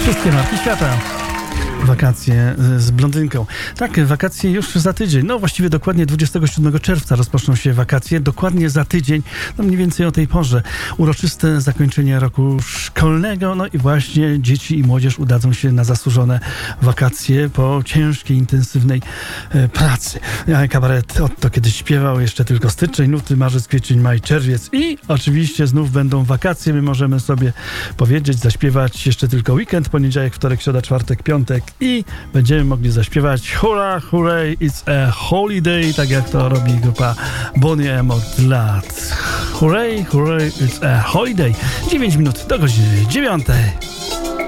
Wszystkie marki świata. Wakacje z blondynką. Tak, wakacje już za tydzień. No właściwie dokładnie 27 czerwca rozpoczną się wakacje. Dokładnie za tydzień, no mniej więcej o tej porze. Uroczyste zakończenie roku szkolnego. No i właśnie dzieci i młodzież udadzą się na zasłużone wakacje po ciężkiej, intensywnej pracy. Kabaret Otto kiedyś śpiewał jeszcze tylko styczeń, luty, marzec, kwiecień, maj, czerwiec i oczywiście znów będą wakacje. My możemy sobie powiedzieć, zaśpiewać jeszcze tylko weekend, poniedziałek, wtorek, środa, czwartek, piątek i będziemy mogli zaśpiewać hurra, hooray, it's a holiday, tak jak to robi grupa Boney M od lat. Hooray, hooray, it's a holiday. 9 minut do godziny 9.